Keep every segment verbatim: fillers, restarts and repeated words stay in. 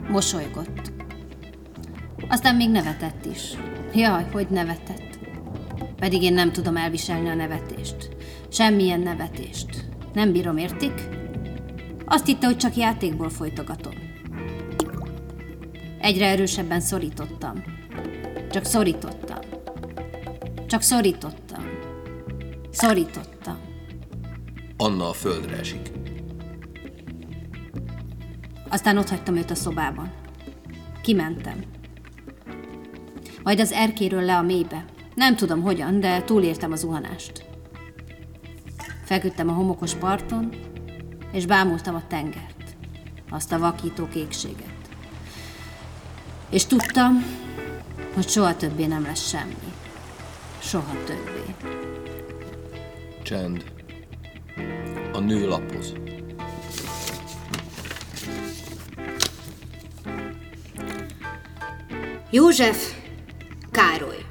Mosolygott. Aztán még nevetett is. Jaj, hogy nevetett. Pedig én nem tudom elviselni a nevetést. Semmilyen nevetést. Nem bírom, értik? Azt hitte, hogy csak játékból folytogatom. Egyre erősebben szorítottam. Csak szorítottam. Csak szorítottam. Szorítottam. Anna a földre esik. Aztán otthagytam őt a szobában. Kimentem. Majd az erkéről le a mélybe. Nem tudom hogyan, de túléltem a zuhanást. Feküdtem a homokos parton, és bámultam a tengert, azt a vakító kékséget. És tudtam, hogy soha többé nem lesz semmi. Soha többé. Csend. A nő lapoz. József, Károly.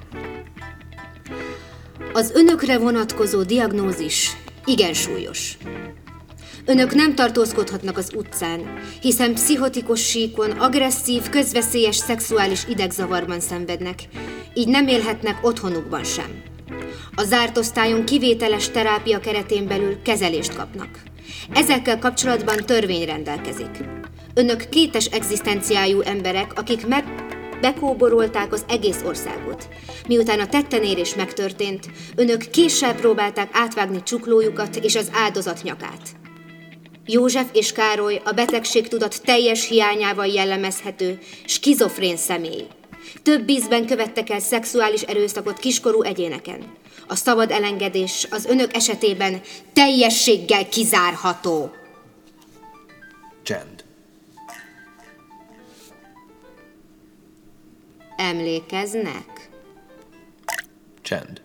Az önökre vonatkozó diagnózis igen súlyos. Önök nem tartózkodhatnak az utcán, hiszen pszichotikus síkon agresszív, közveszélyes szexuális idegzavarban szenvednek, így nem élhetnek otthonukban sem. A zárt osztályon kivételes terápia keretén belül kezelést kapnak. Ezekkel kapcsolatban törvény rendelkezik. Önök kétes egzisztenciájú emberek, akik meg... bekóborolták az egész országot. Miután a tettenérés megtörtént, önök késsel próbálták átvágni csuklójukat és az áldozat nyakát. József és Károly a betegségtudat teljes hiányával jellemezhető skizofrén személy. Több ízben követtek el szexuális erőszakot kiskorú egyéneken. A szabad elengedés az önök esetében teljességgel kizárható. Csend. Emlékeznek? Csend.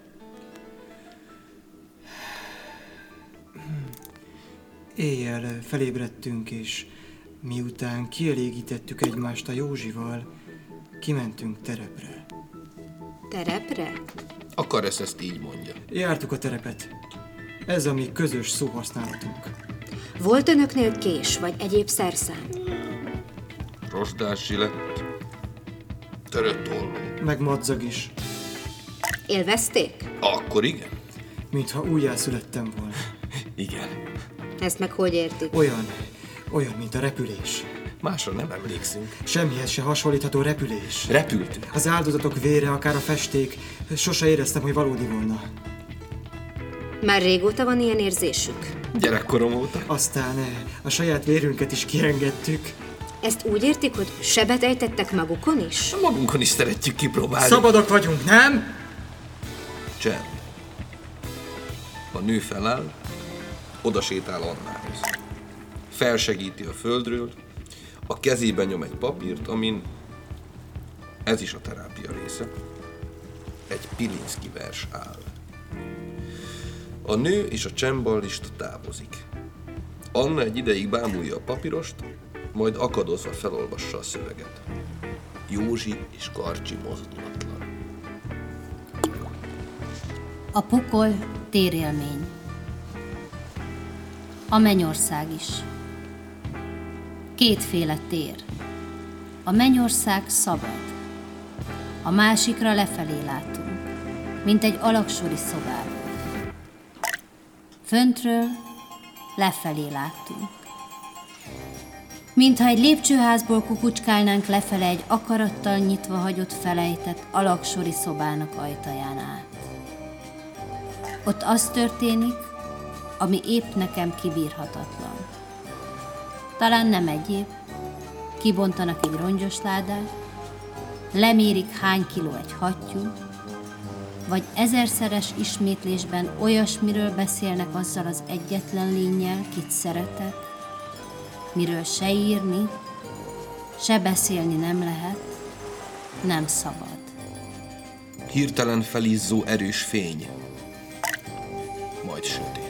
Éjjel felébredtünk, és miután kielégítettük egymást a Józsival, kimentünk terepre. Terepre? Akar ezt, ezt így mondja. Jártuk a terepet. Ez a mi közös szóhasználatunk. Volt önöknél kés vagy egyéb szerszám? Rostás zsilett. Törött olló. Meg madzag is. Élvezték? Akkor igen? Mintha újjászülettem volna. Igen. Ezt meg hogy értik? Olyan, olyan, mint a repülés. Másra nem emlékszünk. Semmihez se hasonlítható repülés. Repültünk. Az áldozatok vére, akár a festék, sose éreztem, hogy valódi volna. Már régóta van ilyen érzésük? Gyerekkorom óta. Aztán a saját vérünket is kiengedtük. Ezt úgy értik, hogy sebet ejtettek magukon is? Magunkon is szeretjük kipróbálni. Szabadok vagyunk, nem? Csend. A nő feláll, oda sétál Annához. Felsegíti a földről, a kezében nyom egy papírt, amin ez is a terápia része. Egy Pilinszky vers áll. A nő és a csemballista távozik. Anna egy ideig bámulja a papírost, majd akadozva felolvassa a szöveget. Józsi és Karcsi mozdulatlan. A pokol térélmény. A mennyország is. Kétféle tér. A mennyország szabad. A másikra lefelé látunk, mint egy alaksori szobából. Föntről lefelé láttunk. Mintha egy lépcsőházból kukucskálnánk lefele egy akarattal nyitva hagyott felejtett alaksori szobának ajtaján át. Ott az történik, ami épp nekem kibírhatatlan. Talán nem egyéb, kibontanak egy rongyos ládát, lemérik hány kiló egy hattyú, vagy ezerszeres ismétlésben olyasmiről beszélnek azzal az egyetlen lénnyel, kit szeretek, miről se írni, se beszélni nem lehet, nem szabad. Hirtelen felizzó erős fény, majd sötét.